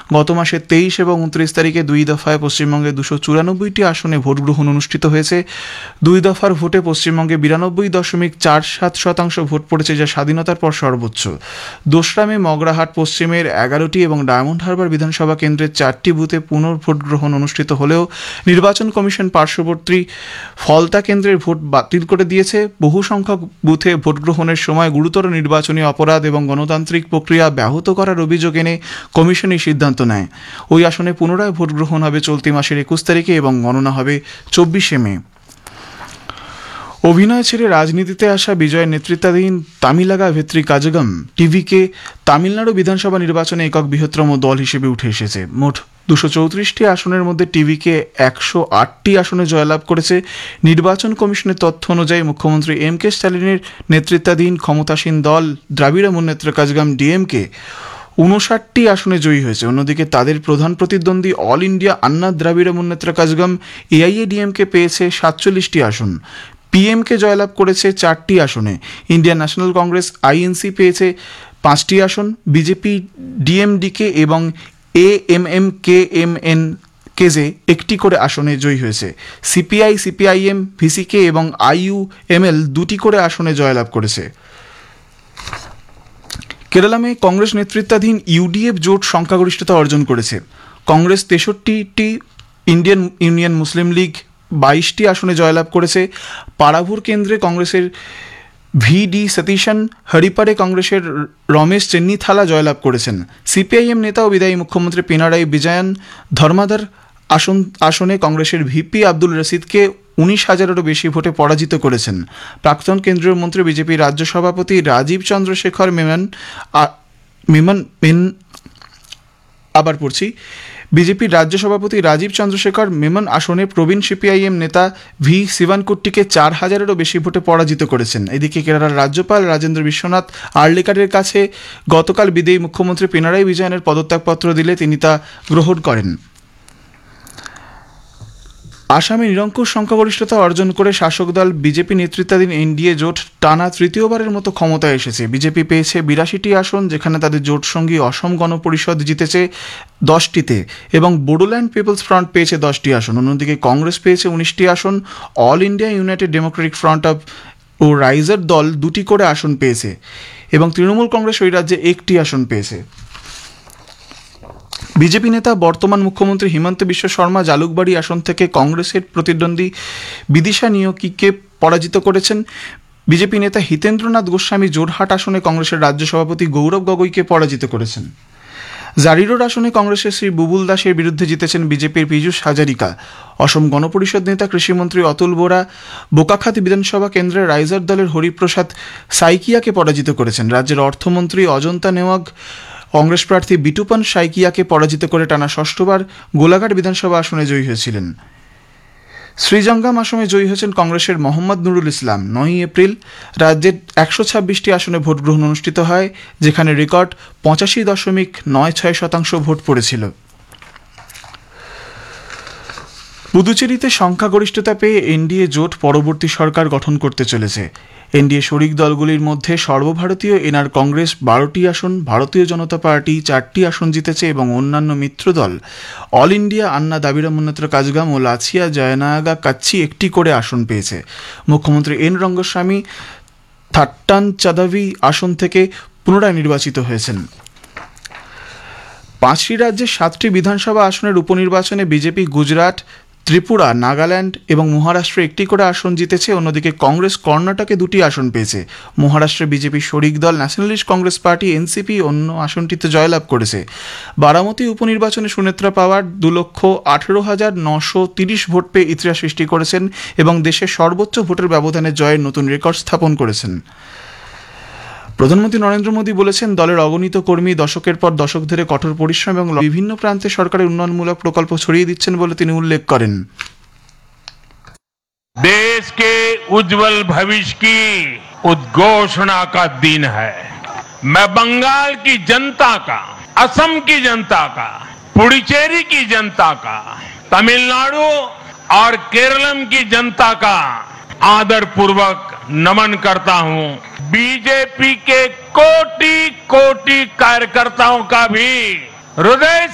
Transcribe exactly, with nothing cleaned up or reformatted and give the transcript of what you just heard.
গত মাসের তেইশ এবং উনত্রিশ তারিখে দুই দফায় পশ্চিমবঙ্গে দুশো চুরানব্বইটি আসনে ভোট গ্রহণ অনুষ্ঠিত হয়েছে। দুই দফার ভোটে পশ্চিমবঙ্গে বিরানব্বই দশমিক চার সাত শতাংশ ভোট পড়েছে, যা স্বাধীনতার পর সর্বোচ্চ। দোসরা মে মগরাহাট পশ্চিমের এগারোটি এবং ডায়মন্ড হারবার বিধানসভা কেন্দ্রের চারটি বুথে পুনর্ভোট গ্রহণ অনুষ্ঠিত হলেও নির্বাচন কমিশন পার্শ্ববর্তী ফলতা কেন্দ্রের ভোট বাতিল করে দিয়েছে। বহু সংখ্যক বুথে ভোট গ্রহণের সময় গুরুতর নির্বাচনী অপরাধ এবং গণতান্ত্রিক প্রক্রিয়া ব্যাহত করার অভিযোগ এনে কমিশন এই সিদ্ধান্ত নেয়। ওই আসনে পুনরায় ভোট গ্রহণ হবে চলতি মাসের একুশ তারিখে এবং গণনা হবে চব্বিশে মে। অভিনয় ছেড়ে রাজনীতিতে আসা বিজয়ের নেতৃত্বাধীন তামিলাগা ভেত্রী কাজগম টিভিকে তামিলনাড়ু বিধানসভা নির্বাচনে একক বৃহত্তম দল হিসেবে উঠে এসেছে। মোট দুশো চৌত্রিশটি আসনের মধ্যে টিভিকে একশো আটটি আসনে জয়লাভ করেছে। নির্বাচন কমিশনের তথ্য অনুযায়ী মুখ্যমন্ত্রী এম কে স্ট্যালিনের নেতৃত্বাধীন ক্ষমতাসীন দল দ্রাবিড় মুন্নেত্র কাজগম ডিএমকে উনষাটটি আসনে জয়ী হয়েছে। অন্যদিকে তাদের প্রধান প্রতিদ্বন্দ্বী অল ইন্ডিয়া আন্না দ্রাবিড় মুন্নেত্র কাজগম এআইএডিএমকে পেয়েছে সাতচল্লিশটি আসন। পিএমকে জয়লাভ করেছে চারটি আসনে। ইন্ডিয়ান ন্যাশনাল কংগ্রেস আইএনসি পেয়েছে পাঁচটি আসন। বিজেপি ডিএমডিকে এবং এএমএম কেএমএন কেজে একটি করে আসনে জয়ী হয়েছে। সিপিআই সিপিআইএম ভিসিকে এবং আইইউএমএল দুটি করে আসনে জয়লাভ করেছে। কেরালামে কংগ্রেস নেতৃত্বাধীন ইউডিএফ জোট সংখ্যাগরিষ্ঠতা অর্জন করেছে। কংগ্রেস তেষট্টিটি, ইন্ডিয়ান ইউনিয়ন মুসলিম লীগ বাইশটি আসনে জয়লাভ করেছে। পারাভুর কেন্দ্রে কংগ্রেসের ভি ডি সতীশন, হরিপারে কংগ্রেসের রমেশ চেন্নিথালা জয়লাভ করেছেন। সিপিআইএম নেতা ও বিদায়ী মুখ্যমন্ত্রী পিনারাই বিজয়ন ধর্মাদার আসন আসনে কংগ্রেসের ভিপি আব্দুল রশিদকে উনিশ হাজারেরও বেশি ভোটে পরাজিত করেছেন। প্রাক্তন কেন্দ্রীয় মন্ত্রী বিজেপির রাজ্য সভাপতি রাজীব চন্দ্রশেখর মেনন মেমন মেন আবার পড়ছি বিজেপির রাজ্য সভাপতি রাজীব চন্দ্রশেখর মেমন আসনে প্রবীণ সিপিআইএম নেতা ভি শিবানকুট্টিকে চার হাজারেরও বেশি ভোটে পরাজিত করেছেন। এদিকে কেরালার রাজ্যপাল রাজেন্দ্র বিশ্বনাথ আর্লেকারের কাছে গতকাল বিদায়ী মুখ্যমন্ত্রী পিনারাই বিজয়নের পদত্যাগপত্র দিলে তিনি তা গ্রহণ করেন। আসামে নিরঙ্কুশ সংখ্যাগরিষ্ঠতা অর্জন করে শাসক দল বিজেপি নেতৃত্বাধীন এনডিএ জোট টানা তৃতীয়বারের মতো ক্ষমতায় এসেছে। বিজেপি পেয়েছে বিরাশিটি আসন, যেখানে তাদের জোট সঙ্গী অসম গণ পরিষদ জিতেছে দশটিতে এবং বোডোল্যান্ড পিপলস ফ্রন্ট পেয়েছে দশটি আসন। অন্যদিকে কংগ্রেস পেয়েছে উনিশটি আসন। All India United Democratic front of O raiser দল দুটি করে আসন পেয়েছে এবং তৃণমূল কংগ্রেস ওই রাজ্যে একটি আসন পেয়েছে। বিজেপি নেতা বর্তমান মুখ্যমন্ত্রী হিমন্ত বিশ্ব শর্মা জালুকবাড়ি আসন থেকে কংগ্রেসের প্রতিদ্বন্দ্বী বিদিশা নিয়োগীকে পরাজিত করেছেন। বিজেপি নেতা হিতেন্দ্রনাথ গোস্বামী জোরহাট আসনে কংগ্রেসের রাজ্য সভাপতি গৌরব গগৈকে পরাজিত করেছেন। জারিরোড আসনে কংগ্রেসের শ্রী বুবুল দাসের বিরুদ্ধে জিতেছেন বিজেপির পীযূষ হাজারিকা। অসম গণপরিষদ নেতা কৃষিমন্ত্রী অতুল বোরা বোকাখাত বিধানসভা কেন্দ্রের রাইজার দলের হরিপ্রসাদ সাইকিয়াকে পরাজিত করেছেন। রাজ্যের অর্থমন্ত্রী অজন্তা নেওয়াগ কংগ্রেস প্রার্থী বিটুপন সাইকিয়াকে পরাজিত করে টানা ষষ্ঠবার গোলাঘাট বিধানসভা আসনে জয়ী হয়েছিলেন। শ্রীজঙ্গাম আসনে জয়ী হয়েছেন কংগ্রেসের মোহাম্মদ নুরুল ইসলাম। নয়ই এপ্রিল রাজ্যের একশো ছাব্বিশটি আসনে ভোট গ্রহণ অনুষ্ঠিত হয়, যেখানে রেকর্ড পঁচাশি দশমিক নয় ছয় শতাংশ ভোট পড়েছিল। পুদুচেরিতে সংখ্যাগরিষ্ঠতা পেয়ে এনডিএ জোট পরবর্তী সরকার গঠন করতে চলেছে। এনডিএ শরিক দলগুলির মধ্যে সর্বভারতীয় এনআর কংগ্রেস বারোটি আসন, ভারতীয় জনতা পার্টি চারটি আসন জিতেছে এবং অন্যান্য মিত্র দল অল ইন্ডিয়া আন্না দ্রাবিড় মুন্নেত্র কাজগম ও লাছিয়া জয়নাগা কাচ্ছি একটি করে আসন পেয়েছে। মুখ্যমন্ত্রী এন রঙ্গস্বামী থাট্টান চাদাভি আসন থেকে পুনরায় নির্বাচিত হয়েছেন। পাঁচটি রাজ্যের সাতটি বিধানসভা আসনের উপনির্বাচনে বিজেপি গুজরাট, ত্রিপুরা, নাগাল্যান্ড এবং মহারাষ্ট্রে একটি করে আসন জিতেছে। অন্যদিকে কংগ্রেস কর্ণাটকে দুটি আসন পেয়েছে। মহারাষ্ট্রে বিজেপি শরিক দল ন্যাশনালিস্ট কংগ্রেস পার্টি এনসিপি অন্য আসনটিতে জয়লাভ করেছে। বারামতি উপনির্বাচনে সুনেত্রা পাওয়ার দু লক্ষ আঠেরো হাজার নশো তিরিশ ভোট পেয়ে ইতিহাস সৃষ্টি করেছেন এবং দেশের সর্বোচ্চ ভোটের ব্যবধানে জয়ের নতুন রেকর্ড স্থাপন করেছেন। প্রধানমন্ত্রী নরেন্দ্র মোদী বলেছেন, দলের অগণিত কর্মী দশকের পর দশক ধরে কঠোর পরিশ্রম এবং বিভিন্ন প্রান্তে সরকারের উন্নয়নমূলক প্রকল্প ছড়িয়ে দিচ্ছেন বলে তিনি উল্লেখ করেন। देश के उज्जवल भविष्य की उद्घोषणा का दिन है। मैं बंगाल की जनता का, असम की जनता का, पुडुचेरी की जनता का, तमिलनाडु और केरलम की जनता का आदर पूर्वक नमन करता हूं। बीजेपी के कोटि कोटि कार्यकर्ताओं का भी हृदय